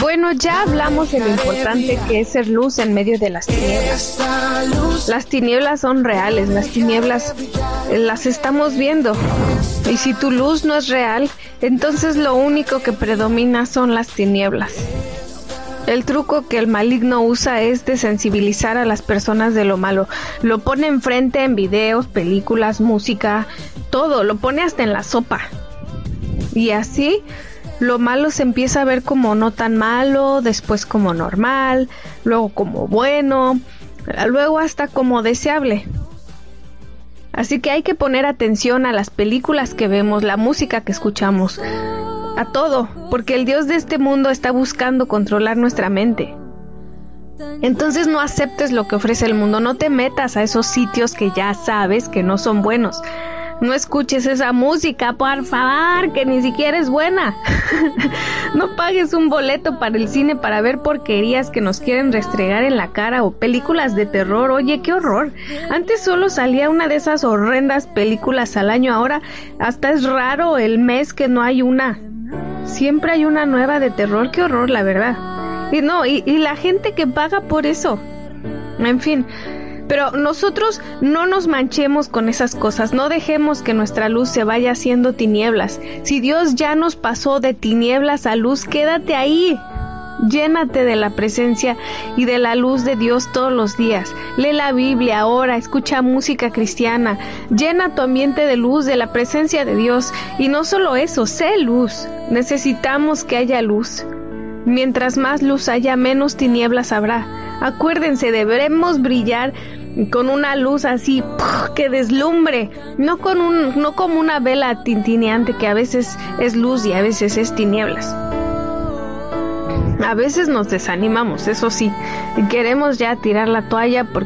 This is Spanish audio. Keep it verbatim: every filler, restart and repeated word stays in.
Bueno, ya hablamos de lo importante que es ser luz en medio de las tinieblas. Las tinieblas son reales, las tinieblas eh, las estamos viendo. Y si tu luz no es real, entonces lo único que predomina son las tinieblas. El truco que el maligno usa es desensibilizar a las personas de lo malo. Lo pone enfrente en videos, películas, música, todo, lo pone hasta en la sopa. Y así lo malo se empieza a ver como no tan malo, después como normal, luego como bueno, luego hasta como deseable. Así que hay que poner atención a las películas que vemos, la música que escuchamos, a todo, porque el Dios de este mundo está buscando controlar nuestra mente. Entonces no aceptes lo que ofrece el mundo, no te metas a esos sitios que ya sabes que no son buenos. No escuches esa música, por favor, que ni siquiera es buena. No pagues un boleto para el cine para ver porquerías que nos quieren restregar en la cara o películas de terror. Oye, qué horror. Antes solo salía una de esas horrendas películas al año, ahora hasta es raro el mes que no hay una. Siempre hay una nueva de terror, qué horror, la verdad. Y no, y, y la gente que paga por eso. En fin. Pero nosotros no nos manchemos con esas cosas, no dejemos que nuestra luz se vaya haciendo tinieblas. Si Dios ya nos pasó de tinieblas a luz, quédate ahí. Llénate de la presencia y de la luz de Dios todos los días. Lee la Biblia, ora, escucha música cristiana. Llena tu ambiente de luz, de la presencia de Dios. Y no solo eso, sé luz. Necesitamos que haya luz. Mientras más luz haya, menos tinieblas habrá. Acuérdense, debemos brillar con una luz así que deslumbre, no con un, no como una vela tintineante que a veces es luz y a veces es tinieblas. A veces nos desanimamos, eso sí, y queremos ya tirar la toalla porque